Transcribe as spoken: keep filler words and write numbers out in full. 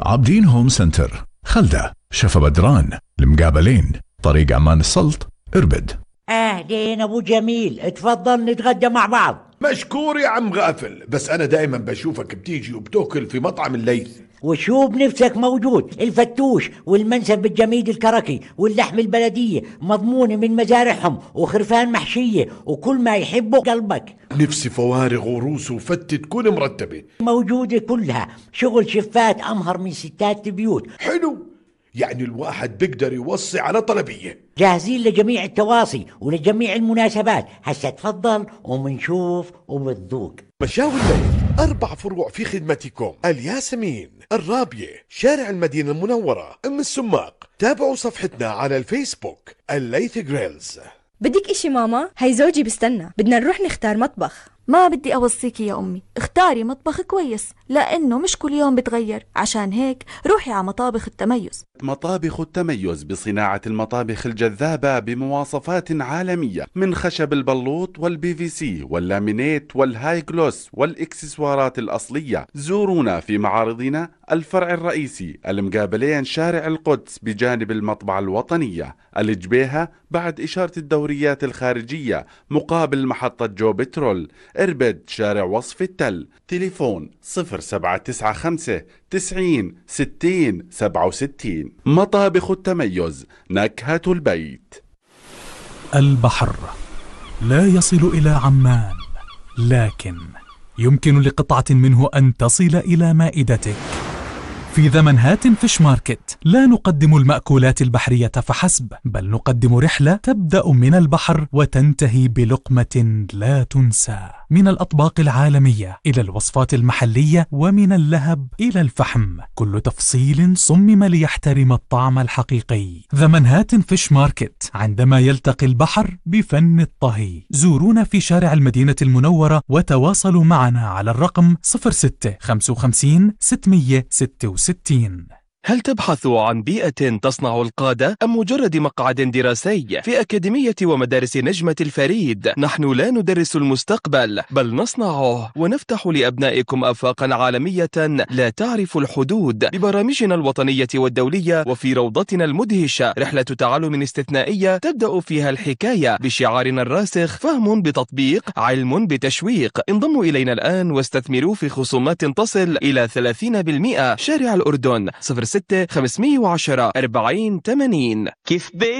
عابدين هوم سنتر، خلدة، شفا بدران، المقابلين، طريق عمان السلط، اربد. اهلين ابو جميل، اتفضل نتغدى مع بعض. مشكور يا عم غافل، بس انا دائما بشوفك بتيجي وبتاكل في مطعم الليث. وشو بنفسك موجود، الفتوش والمنسف بالجميد الكركي واللحم البلدية مضمونة من مزارعهم وخرفان محشية وكل ما يحبه قلبك. نفسي فوارغ وروس وفتة تكون مرتبة موجودة كلها، شغل شفات أمهر من ستات البيوت. حلو، يعني الواحد بيقدر يوصي على طلبية. جاهزين لجميع التواصي ولجميع المناسبات، هسا تفضل ومنشوف وبتذوق. مشاوي الليث أربع فروع في خدمتكم: الياسمين، الرابية، شارع المدينة المنورة، أم السماق. تابعوا صفحتنا على الفيسبوك الليث جريلز. بدك اشي ماما؟ هي زوجي بستنى، بدنا نروح نختار مطبخ. ما بدي أوصيكي يا أمي، اختاري مطبخ كويس لأنه مش كل يوم بتغير، عشان هيك روحي على مطابخ التميز. مطابخ التميز بصناعة المطابخ الجذابة بمواصفات عالمية، من خشب البلوط والبي في سي واللامينيت والهاي جلوس والإكسسوارات الأصلية. زورونا في معارضنا: الفرع الرئيسي المقابلين شارع القدس بجانب المطبعة الوطنية، الجبيهة بعد إشارة الدوريات الخارجية مقابل محطة جو بترول، اربد شارع وصف التل. تليفون صفر سبعة تسعة خمسة تسعين ستين سبعة وستين. مطابخ التميز، نكهة البيت. البحر لا يصل إلى عمان، لكن يمكن لقطعة منه أن تصل إلى مائدتك. في ذا منهاتن فيش ماركت لا نقدم المأكولات البحرية فحسب، بل نقدم رحلة تبدأ من البحر وتنتهي بلقمة لا تنسى. من الأطباق العالمية إلى الوصفات المحلية، ومن اللهب إلى الفحم، كل تفصيل صمم ليحترم الطعم الحقيقي. ذا منهاتن فيش ماركت، عندما يلتقي البحر بفن الطهي. زورونا في شارع المدينة المنورة وتواصلوا معنا على الرقم صفر ستة خمسة خمسين ستمية ستة وستين. هل تبحث عن بيئة تصنع القادة أم مجرد مقعد دراسي؟ في أكاديمية ومدارس نجمة الفريد نحن لا ندرس المستقبل بل نصنعه، ونفتح لأبنائكم آفاقا عالمية لا تعرف الحدود ببرامجنا الوطنية والدولية. وفي روضتنا المدهشة رحلة تعلم استثنائية تبدأ فيها الحكاية بشعارنا الراسخ: فهم بتطبيق، علم بتشويق. انضموا إلينا الآن واستثمروا في خصومات تصل إلى ثلاثين بالمئة. شارع الأردن صفر ستة خمسمية وعشرة أربعين ثمانين. كيف بي